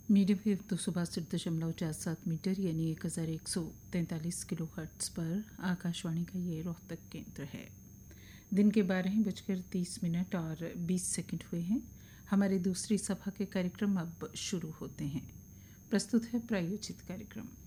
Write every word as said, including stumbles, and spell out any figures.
Medium wave दो सौ बासठ दशमलव चार सात मीटर यानी एक हज़ार एक सौ तैंतालीस किलो हर्ट्स पर आकाशवाणी का ये रोहतक केंद्र है। दिन के बारह बजकर तीस मिनट और बीस सेकंड हुए हैं। हमारे दूसरी सभा के कार्यक्रम अब शुरू होते हैं। प्रस्तुत है प्रायोजित कार्यक्रम।